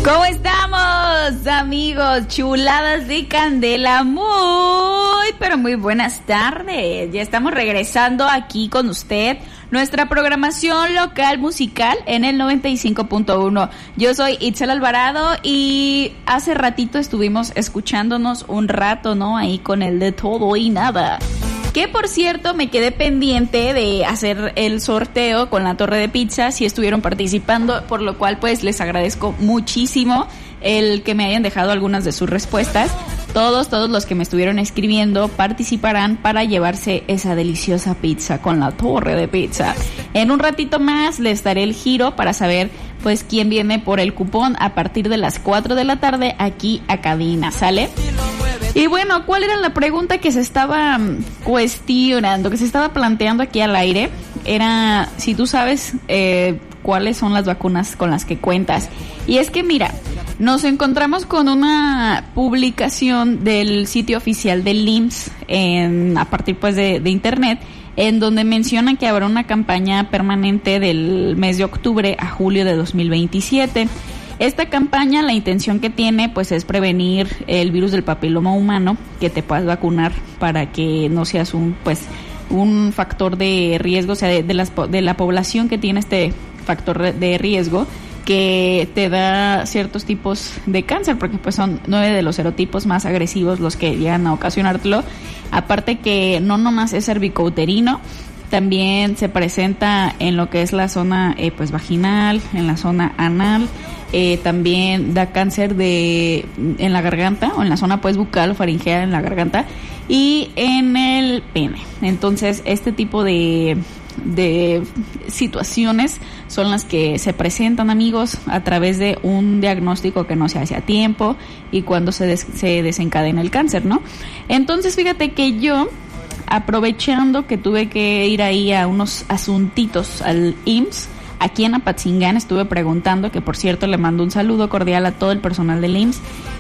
¿Cómo estamos, amigos? Chuladas de candela, pero muy buenas tardes. Ya estamos regresando aquí con usted, nuestra programación local musical en el 95.1. Yo soy Itzel Alvarado y hace ratito estuvimos escuchándonos un rato, ¿no? Ahí con el de todo y nada. Que por cierto me quedé pendiente de hacer el sorteo con la torre de pizza, si estuvieron participando, por lo cual pues les agradezco muchísimo el que me hayan dejado algunas de sus respuestas. Todos los que me estuvieron escribiendo participarán para llevarse esa deliciosa pizza con la torre de pizza. En un ratito más les daré el giro para saber pues quién viene por el cupón a partir de las 4 de la tarde aquí a cabina, ¿sale? Y bueno, ¿cuál era la pregunta que se estaba cuestionando, que se estaba planteando aquí al aire? Era si tú sabes cuáles son las vacunas con las que cuentas. Y es que mira, nos encontramos con una publicación del sitio oficial del IMSS a partir pues de internet, en donde mencionan que habrá una campaña permanente del mes de octubre a julio de 2027. Esta campaña, la intención que tiene, pues, es prevenir el virus del papiloma humano, que te puedas vacunar para que no seas un factor de riesgo, o sea, de la población que tiene este factor de riesgo, que te da ciertos tipos de cáncer, porque pues son 9 de los serotipos más agresivos los que llegan a ocasionártelo. Aparte que no nomás es cervicouterino, también se presenta en lo que es la zona pues vaginal, en la zona anal, también da cáncer en la garganta, o en la zona pues bucal o faringea en la garganta, y en el pene. Entonces este tipo de situaciones son las que se presentan, amigos, a través de un diagnóstico que no se hace a tiempo y cuando se desencadena el cáncer, ¿no? Entonces fíjate que yo, aprovechando que tuve que ir ahí a unos asuntitos al IMSS, aquí en Apatzingán, estuve preguntando, que por cierto le mando un saludo cordial a todo el personal del IMSS,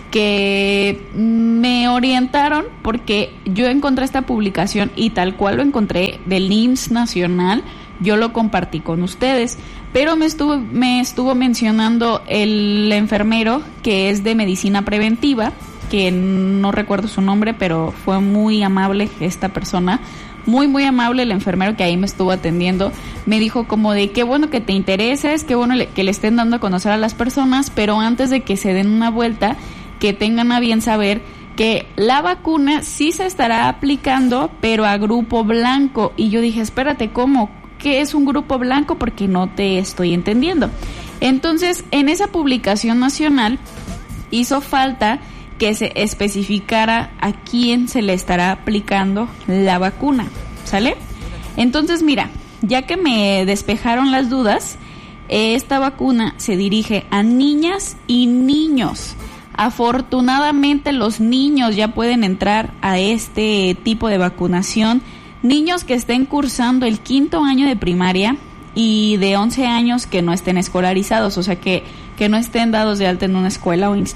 que me orientaron porque yo encontré esta publicación y tal cual lo encontré del IMSS Nacional, yo lo compartí con ustedes, pero me estuvo mencionando el enfermero que es de medicina preventiva, que no recuerdo su nombre, pero fue muy amable esta persona, muy amable el enfermero que ahí me estuvo atendiendo. Me dijo como de qué bueno que te intereses, qué bueno que le estén dando a conocer a las personas, pero antes de que se den una vuelta, que tengan a bien saber que la vacuna sí se estará aplicando, pero a grupo blanco. Y yo dije, espérate, ¿cómo? ¿Qué es un grupo blanco? Porque no te estoy entendiendo. Entonces, en esa publicación nacional hizo falta que se especificara a quién se le estará aplicando la vacuna, ¿sale? Entonces, mira, ya que me despejaron las dudas, esta vacuna se dirige a niñas y niños. Afortunadamente los niños ya pueden entrar a este tipo de vacunación. Niños que estén cursando el 5º año de primaria y de 11 años que no estén escolarizados, o sea que no estén dados de alta en una escuela o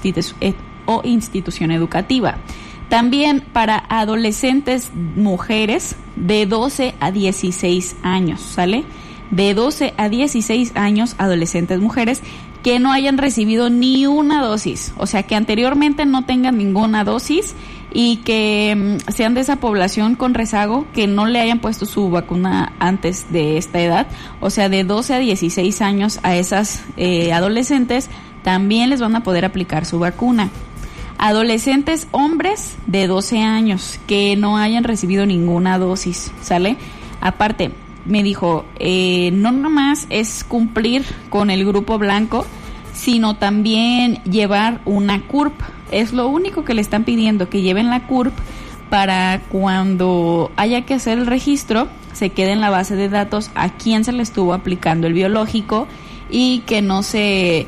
institución educativa. También para adolescentes mujeres de 12 a 16 años, ¿sale? De 12 a 16 años, adolescentes mujeres que no hayan recibido ni una dosis, o sea que anteriormente no tengan ninguna dosis y que sean de esa población con rezago, que no le hayan puesto su vacuna antes de esta edad, o sea de 12 a 16 años a esas adolescentes también les van a poder aplicar su vacuna. Adolescentes hombres de 12 años que no hayan recibido ninguna dosis, ¿sale? Aparte, me dijo, no nomás es cumplir con el grupo blanco, sino también llevar una CURP. Es lo único que le están pidiendo, que lleven la CURP para cuando haya que hacer el registro, se quede en la base de datos a quién se le estuvo aplicando el biológico y que no se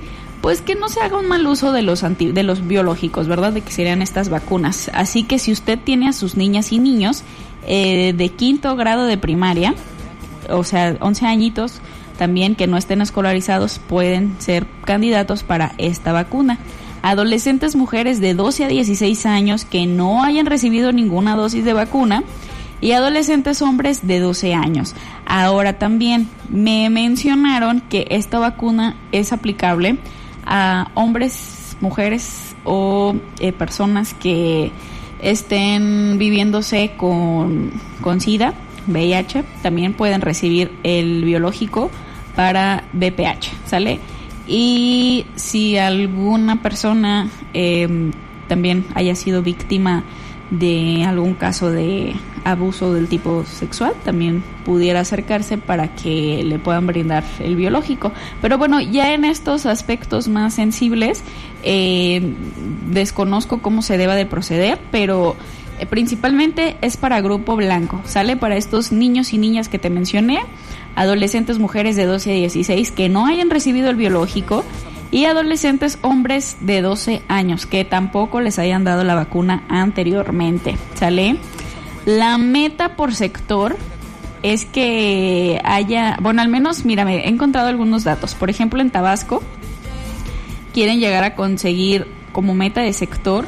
haga un mal uso de los biológicos, ¿verdad? De que serían estas vacunas. Así que si usted tiene a sus niñas y niños de 5º grado de primaria, o sea, 11 añitos, también que no estén escolarizados, pueden ser candidatos para esta vacuna. Adolescentes mujeres de 12 a 16 años que no hayan recibido ninguna dosis de vacuna y adolescentes hombres de 12 años. Ahora también me mencionaron que esta vacuna es aplicable a hombres, mujeres o personas que estén viviéndose con SIDA, VIH, también pueden recibir el biológico para BPH, ¿sale? Y si alguna persona también haya sido víctima de algún caso de abuso del tipo sexual, también pudiera acercarse para que le puedan brindar el biológico. Pero bueno, ya en estos aspectos más sensibles, desconozco cómo se deba de proceder, pero principalmente es para grupo blanco, ¿sale? Para estos niños y niñas que te mencioné, adolescentes mujeres de 12 a 16 que no hayan recibido el biológico, y adolescentes hombres de 12 años que tampoco les hayan dado la vacuna anteriormente, ¿sale? La meta por sector es que haya, bueno, al menos, mírame, he encontrado algunos datos. Por ejemplo, en Tabasco quieren llegar a conseguir como meta de sector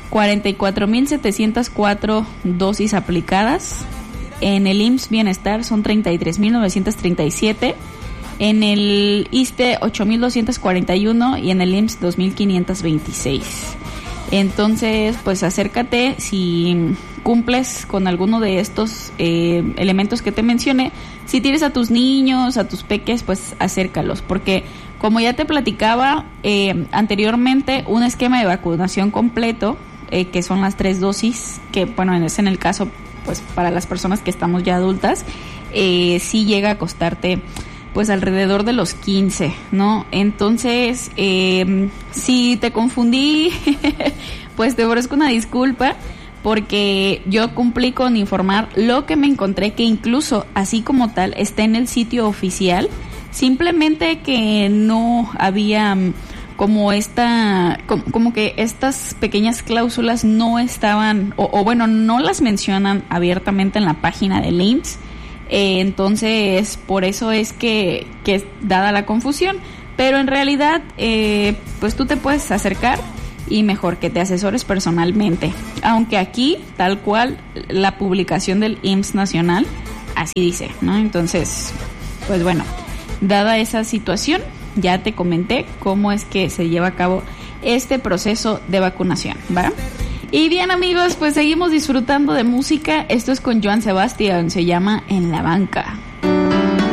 44,704 dosis aplicadas. En el IMSS Bienestar son 33,937. En el ISSSTE 8,241 y en el IMSS 2,526. Entonces, pues acércate si cumples con alguno de estos elementos que te mencioné. Si tienes a tus niños, a tus peques, pues acércalos, porque como ya te platicaba anteriormente, un esquema de vacunación completo, que son las 3 dosis, que bueno, es en el caso, pues para las personas que estamos ya adultas, sí llega a costarte pues alrededor de los 15, ¿no? Entonces, si te confundí, pues te ofrezco una disculpa, porque yo cumplí con informar lo que me encontré, que incluso así como tal está en el sitio oficial, simplemente que no había como como que estas pequeñas cláusulas no estaban, o bueno, no las mencionan abiertamente en la página del IMSS. Entonces, por eso es que dada la confusión, pero en realidad, pues tú te puedes acercar y mejor que te asesores personalmente, aunque aquí, tal cual, la publicación del IMSS Nacional, así dice, ¿no? Entonces, pues bueno, dada esa situación, ya te comenté cómo es que se lleva a cabo este proceso de vacunación, ¿va? Y bien, amigos, pues seguimos disfrutando de música. Esto es con Joan Sebastián, se llama En la Banca.